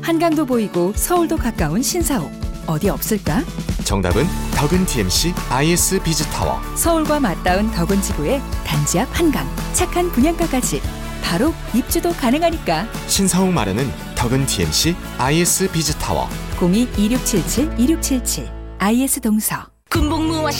한강도 보이고 서울도 가까운 신사옥. 어디 없을까? 정답은 덕은 DMC IS 비즈타워. 서울과 맞닿은 덕은 지구의 단지 앞 한강. 착한 분양가까지. 바로 입주도 가능하니까. 신사옥 마련은 덕은 DMC IS 비즈타워. 02-2677-2677 IS 동서. 군복무와